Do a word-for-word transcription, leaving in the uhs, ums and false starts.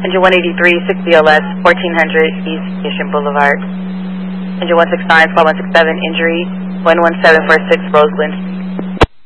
Engine one eighty-three, six B L S, fourteen hundred East Mission Boulevard. Engine one sixty-nine, twelve one sixty-seven, injury, one one seven four six Roseland